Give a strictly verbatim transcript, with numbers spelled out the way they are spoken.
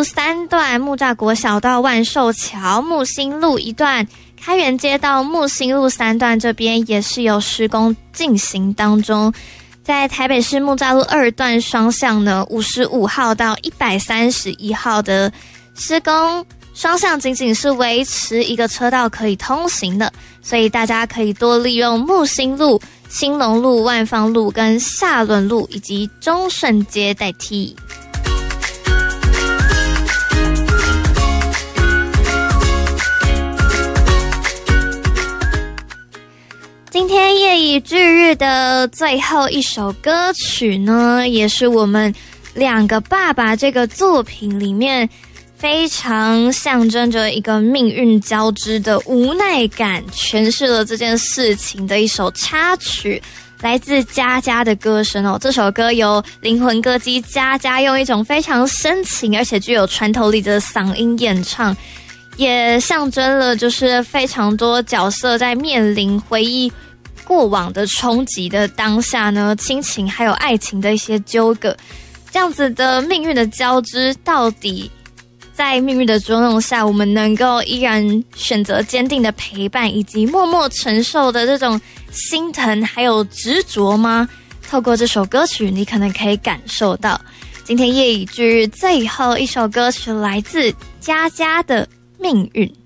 路三段，木栅国小到万寿桥，木星路一段，开元街到木星路三段这边也是有施工进行当中。在台北市木栅路二段双向呢，五十五号到一百三十一号的施工双向仅仅是维持一个车道可以通行的，所以大家可以多利用木星路、兴隆路、万芳路跟下仑路以及中顺街代替。今天夜以继日的最后一首歌曲呢，也是我们两个爸爸这个作品里面非常象征着一个命运交织的无奈感，诠释了这件事情的一首插曲，来自佳佳的歌声哦。这首歌由灵魂歌姬佳佳用一种非常深情而且具有穿透力的嗓音演唱，也象征了就是非常多角色在面临回忆过往的冲击的当下呢，亲情还有爱情的一些纠葛，这样子的命运的交织，到底在命运的捉弄下，我们能够依然选择坚定的陪伴，以及默默承受的这种心疼还有执着吗？透过这首歌曲，你可能可以感受到。今天夜以继日最后一首歌曲来自佳佳的命运。